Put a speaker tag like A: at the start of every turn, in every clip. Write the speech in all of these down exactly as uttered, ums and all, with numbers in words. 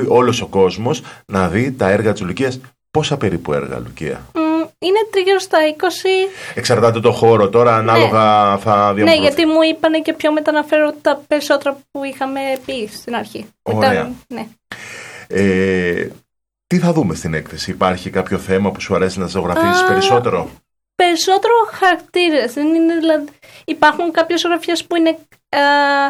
A: όλος ο κόσμος να δει τα έργα της Λουκίας. Πόσα περίπου έργα, Λουκία?
B: Mm, είναι τριγύρω στα είκοσι.
A: Εξαρτάται το χώρο τώρα, ανάλογα ναι. θα διαμορφωθεί.
B: Ναι, γιατί μου είπανε και ποιο μεταναφέρω τα περισσότερα που είχαμε πει στην αρχή.
A: Ωραία.
B: Μετά, ναι.
A: ε, τι θα δούμε στην έκθεση? Υπάρχει κάποιο θέμα που σου αρέσει να ζωγραφίζεις περισσότερο?
B: Περισσότερο χαρακτήρες. Δεν είναι, δηλαδή, υπάρχουν κάποιες ζωγραφιές που είναι α,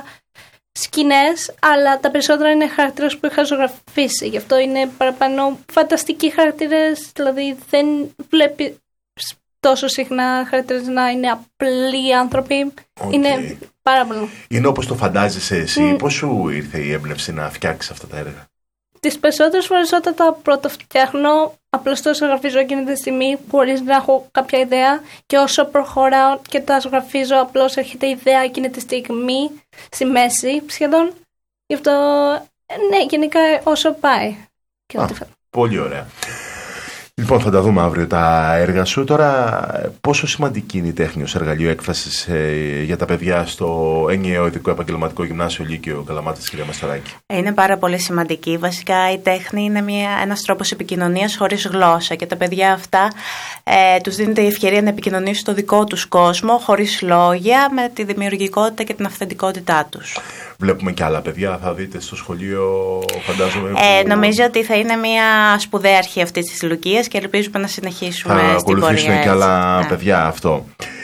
B: σκηνές, αλλά τα περισσότερα είναι χαρακτήρες που είχα ζωγραφίσει. Γι' αυτό είναι παραπάνω φανταστικοί χαρακτήρες. Δηλαδή δεν βλέπει τόσο συχνά χαρακτήρες να είναι απλοί άνθρωποι. Okay. Είναι πάρα πολύ.
A: Είναι όπως το φαντάζεσαι εσύ. Mm. Πώς σου ήρθε η έμπνευση να φτιάξεις αυτά τα έργα?
B: Τις περισσότερες φορές όταν τα πρώτα φτιάχνω, απλώς το ζωγραφίζω εκείνη τη στιγμή χωρίς να έχω κάποια ιδέα, και όσο προχωράω και τα ζωγραφίζω απλώς έρχεται η ιδέα εκείνη τη στιγμή, στη μέση σχεδόν. Γι' αυτό, ναι, γενικά όσο πάει. Και
A: Α,
B: ό,τι
A: πολύ ωραία. Λοιπόν, θα τα δούμε αύριο τα έργα σου. Τώρα, πόσο σημαντική είναι η τέχνη ως εργαλείο έκφρασης ε, για τα παιδιά στο ενιαίο ειδικό επαγγελματικό γυμνάσιο Λύκειο Καλαμάτας, κυρία Μαστοράκη?
C: Είναι πάρα πολύ σημαντική. Βασικά η τέχνη είναι μια, ένας τρόπος επικοινωνίας χωρίς γλώσσα, και τα παιδιά αυτά ε, τους δίνεται η ευκαιρία να επικοινωνήσουν στο δικό τους κόσμο, χωρίς λόγια, με τη δημιουργικότητα και την αυθεντικότητά τους.
A: Βλέπουμε και άλλα παιδιά, θα δείτε στο σχολείο, φαντάζομαι. Που...
C: Ε, νομίζω ότι θα είναι μια σπουδαία αρχή αυτή της Λουκίας και ελπίζουμε να συνεχίσουμε
A: θα
C: στην πορεία.
A: Θα ακολουθήσουν και άλλα
C: ναι.
A: παιδιά αυτό.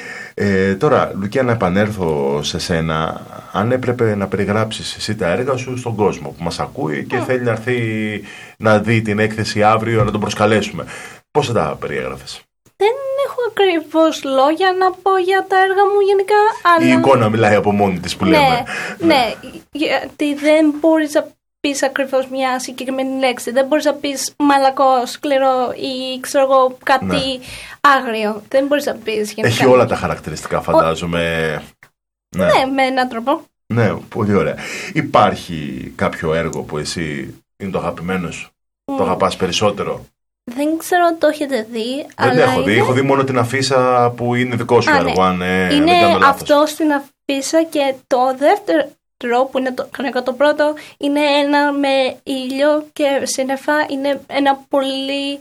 A: Ε, τώρα, Λουκία, να επανέλθω σε σένα. Αν έπρεπε να περιγράψεις εσύ τα έργα σου στον κόσμο που μας ακούει και mm. θέλει να έρθει να δει την έκθεση αύριο, να τον προσκαλέσουμε, πώς θα τα περιέγραφες?
B: Δεν έχω ακριβώς λόγια να πω για τα έργα μου γενικά. Αλλά...
A: Η εικόνα μιλάει από μόνη της που
B: ναι,
A: λέμε.
B: Ναι, γιατί δεν μπορείς να πεις ακριβώς μια συγκεκριμένη λέξη. Δεν μπορείς να πεις μαλακό, σκληρό ή ξέρω εγώ κάτι ναι. άγριο. Δεν μπορείς να πεις γενικά.
A: Έχει όλα τα χαρακτηριστικά, φαντάζομαι.
B: Ο... Ναι. ναι, με έναν τρόπο.
A: Ναι, πολύ ωραία. Υπάρχει κάποιο έργο που εσύ είναι το αγαπημένο σου, mm. το αγαπάς περισσότερο?
B: Δεν ξέρω αν το έχετε δει.
A: Δεν
B: αλλά
A: έχω δει.
B: είναι...
A: Έχω δει μόνο την αφίσα που είναι δικό σου
B: Α,
A: έργο.
B: Ναι.
A: Αν, ε,
B: είναι
A: δεν κάνω λάθος.
B: αυτό στην αφίσα, και το δεύτερο που είναι το, κανονικά το πρώτο είναι ένα με ήλιο και σύννεφα. Είναι ένα πολύ,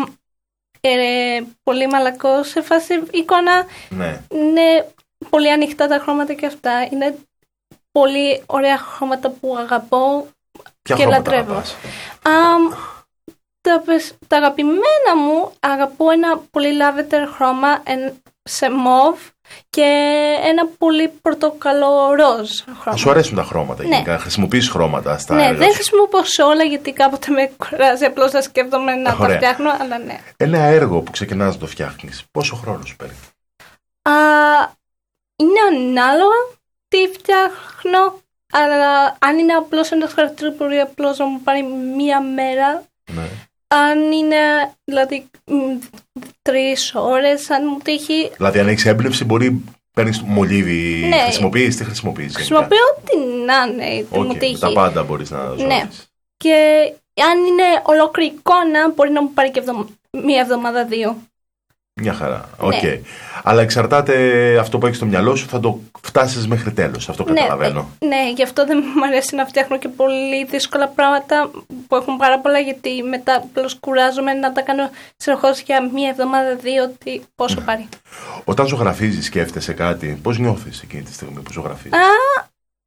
B: ε, πολύ μαλακό σε φάση εικόνα.
A: Ναι.
B: Είναι πολύ ανοιχτά τα χρώματα και αυτά. Είναι πολύ ωραία χρώματα που αγαπώ.
A: Ποια
B: και λατρεύω. Um, τα, τα αγαπημένα μου, αγαπώ ένα πολύ lavender χρώμα σε μοβ και ένα πολύ πορτοκαλό ροζ χρώμα.
A: Σου αρέσουν τα χρώματα
B: ναι.
A: γενικά? Χρησιμοποιείς χρώματα στα
B: ναι,
A: έργα
B: δεν
A: σου?
B: χρησιμοποιώ σε όλα, γιατί κάποτε με κουράζει απλώς να σκέφτομαι να
A: Ωραία.
B: τα φτιάχνω, αλλά ναι.
A: Ένα έργο που ξεκινάς να το φτιάχνεις, πόσο χρόνο σου παίρνει?
B: Uh, είναι ανάλογα τι φτιάχνω, αλλά αν είναι απλώς ένας χαρακτήρας που μπορεί απλώς να μου πάρει μία μέρα.
A: Ναι.
B: Αν είναι δηλαδή τρεις ώρες, αν μου τύχει.
A: Δηλαδή αν έχεις έμπνευση μπορεί παίρνεις μολύβι, ναι. χρησιμοποιείς, τι χρησιμοποιείς?
B: Χρησιμοποιώ ό,τι να είναι, τι
A: okay,
B: μου τύχει.
A: Τα πάντα μπορείς να ζωήσεις.
B: Ναι. Και αν είναι ολόκληρη εικόνα μπορεί να μου πάρει και εβδομα... μία εβδομάδα, δύο.
A: Μια χαρά. Okay.
B: Ναι.
A: Αλλά εξαρτάται αυτό που έχεις στο μυαλό σου, θα το φτάσεις μέχρι τέλος. Αυτό καταλαβαίνω.
B: Ναι, ναι, γι' αυτό δεν μου αρέσει να φτιάχνω και πολύ δύσκολα πράγματα που έχουν πάρα πολλά, γιατί μετά απλώς κουράζομαι να τα κάνω συνεχώς για μία εβδομάδα, δύο, τι, πόσο πάρει.
A: Όταν ζωγραφίζεις, σκέφτεσαι κάτι, πώς νιώθεις εκείνη τη στιγμή που ζωγραφίζεις?
B: Α,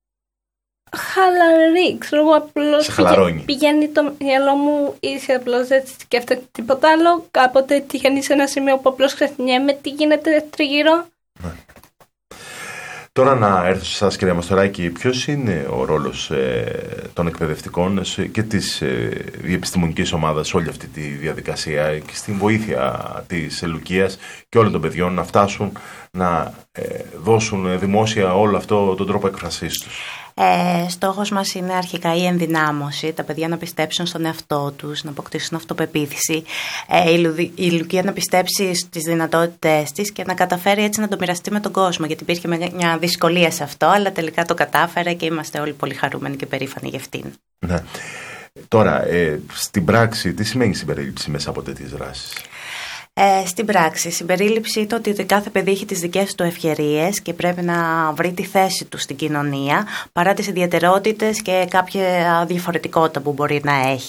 B: χαλαρή, ξέρω εγώ, απλώς
A: πηγαίνει,
B: πηγαίνει το μυαλό μου ίσια, απλώς δεν σκέφτεται τίποτα άλλο. Κάποτε τυχαίνει σε ένα σημείο που απλώς ξεχνιέμαι τι γίνεται τριγύρω.
A: Ναι. Τώρα να έρθω σε εσάς, κυρία Μαστοράκη, ποιος είναι ο ρόλος ε, των εκπαιδευτικών και της ε, διεπιστημονικής ομάδας σε όλη αυτή τη διαδικασία και στην βοήθεια της Λουκίας και όλων των παιδιών να φτάσουν να ε, δώσουν δημόσια όλο αυτό τον τρόπο εκφρασής τους?
C: Ε, στόχος μας είναι αρχικά η ενδυνάμωση, τα παιδιά να πιστέψουν στον εαυτό τους, να αποκτήσουν αυτοπεποίθηση, ε, η, Λου, η Λουκία να πιστέψει στις δυνατότητές της και να καταφέρει έτσι να το μοιραστεί με τον κόσμο, γιατί υπήρχε μια δυσκολία σε αυτό, αλλά τελικά το κατάφερε και είμαστε όλοι πολύ χαρούμενοι και περήφανοι για αυτήν.
A: Ναι. Τώρα, ε, στην πράξη, τι σημαίνει συμπερίληψη μέσα από τέτοιες δράσεις?
C: Ε, στην πράξη, η συμπερίληψη είναι ότι κάθε παιδί έχει τις δικές του ευκαιρίες και πρέπει να βρει τη θέση του στην κοινωνία παρά τις ιδιαιτερότητες και κάποια διαφορετικότητα που μπορεί να έχει.